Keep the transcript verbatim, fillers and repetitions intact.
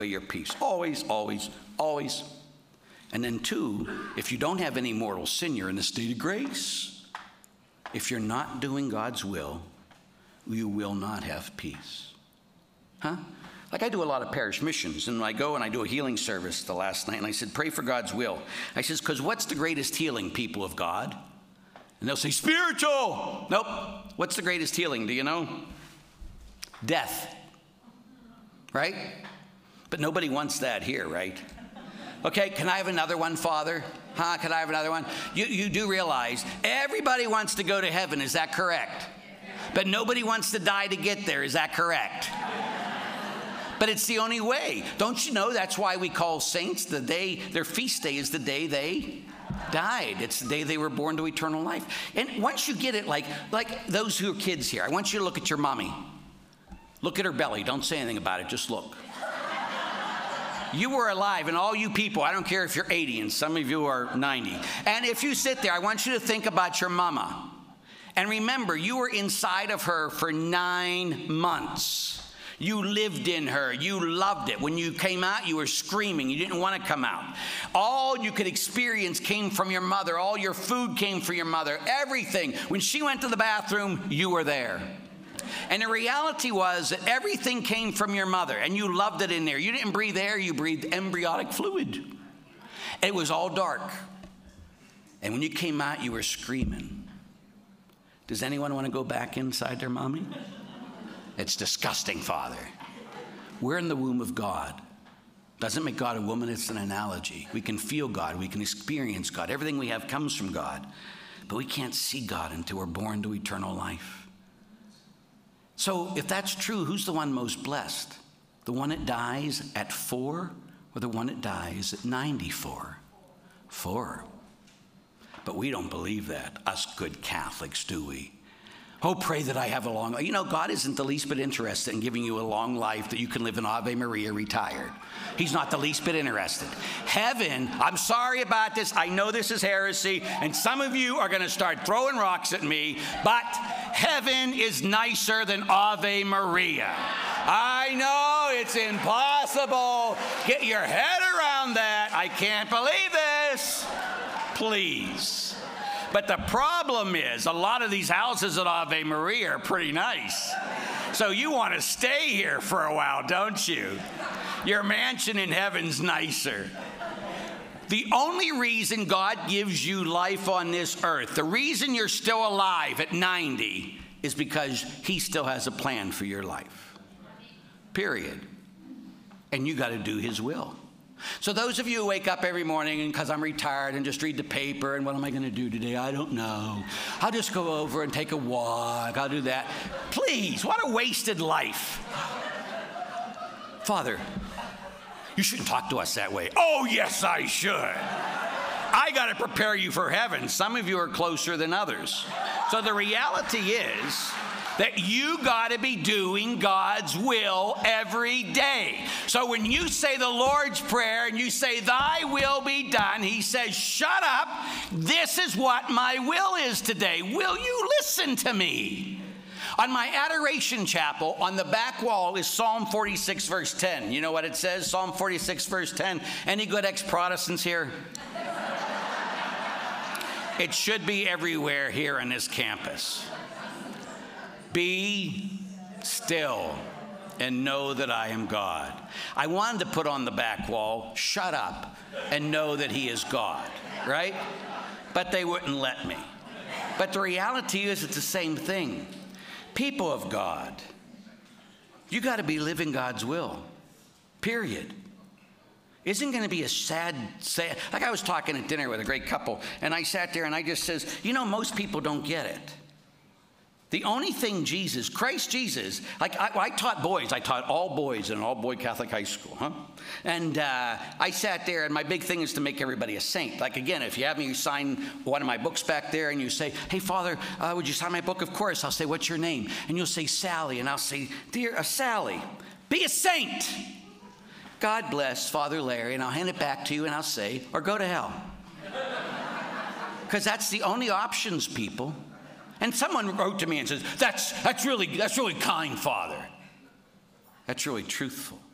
your peace. Always, always, always. And then two, if you don't have any mortal sin, you're in a state of grace. If you're not doing God's will, you will not have peace. Huh? Like I do a lot of parish missions, and I go and I do a healing service the last night, and I said, pray for God's will. I says, because what's the greatest healing, people of God? And they'll say, spiritual. Nope. What's the greatest healing? Do you know? Death. Right? But nobody wants that here, right? Okay, can I have another one, Father? Huh? Can I have another one? You, you do realize everybody wants to go to heaven. Is that correct? But nobody wants to die to get there. Is that correct? But it's the only way. Don't you know that's why we call saints the day, their feast day is the day they died. It's the day they were born to eternal life. And once you get it, like, like those who are kids here, I want you to look at your mommy. Look at her belly. Don't say anything about it. Just look. You were alive, and all you people, I don't care if you're eighty, and some of you are ninety. And if you sit there, I want you to think about your mama. And remember, you were inside of her for nine months. You lived in her. You loved it. When you came out, you were screaming. You didn't want to come out. All you could experience came from your mother. All your food came from your mother. Everything. When she went to the bathroom, you were there. And the reality was that everything came from your mother, and you loved it in there. You didn't breathe air. You breathed embryonic fluid. It was all dark. And when you came out, you were screaming. Does anyone want to go back inside their mommy? It's disgusting, Father. We're in the womb of God. Doesn't make God a woman, it's an analogy. We can feel God, we can experience God. Everything we have comes from God. But we can't see God until we're born to eternal life. So if that's true, who's the one most blessed? The one that dies at four or the one that dies at ninety-four? Four. But we don't believe that, us good Catholics, do we? Oh, pray that I have a long life. You know, God isn't the least bit interested in giving you a long life that you can live in Ave Maria retired. He's not the least bit interested. Heaven, I'm sorry about this. I know this is heresy, and some of you are going to start throwing rocks at me, but heaven is nicer than Ave Maria. I know it's impossible. Get your head around that. I can't believe this. Please. But the problem is, a lot of these houses at Ave Maria are pretty nice. So you want to stay here for a while, don't you? Your mansion in heaven's nicer. The only reason God gives you life on this earth, the reason you're still alive at ninety, is because he still has a plan for your life. Period. And you got to do his will. So those of you who wake up every morning and because I'm retired and just read the paper and what am I going to do today? I don't know. I'll just go over and take a walk. I'll do that. Please, what a wasted life. Father, you shouldn't talk to us that way. Oh, yes, I should. I got to prepare you for heaven. Some of you are closer than others. So the reality is that you got to be doing God's will every day. So when you say the Lord's Prayer and you say, thy will be done, he says, shut up. This is what my will is today. Will you listen to me? On my adoration chapel, on the back wall is Psalm forty-six, verse ten. You know what it says? Psalm forty-six, verse ten. Any good ex-Protestants here? It should be everywhere here on this campus. Be still and know that I am God. I wanted to put on the back wall, shut up and know that he is God, right? But they wouldn't let me. But the reality is it's the same thing. People of God, you got to be living God's will, period. Isn't going to be a sad, sad, like I was talking at dinner with a great couple, and I sat there and I just says, you know, most people don't get it. The only thing Jesus, Christ Jesus, like I, I taught boys, I taught all boys in an all-boy Catholic high school, huh? And uh, I sat there, and my big thing is to make everybody a saint. Like again, if you have me sign one of my books back there, and you say, hey, Father, uh, would you sign my book? Of course. I'll say, what's your name? And you'll say, Sally. And I'll say, dear uh, Sally, be a saint. God bless Father Larry, and I'll hand it back to you, and I'll say, or go to hell. Because that's the only options, people. And someone wrote to me and says, that's, that's, really, that's really kind, Father. That's really truthful.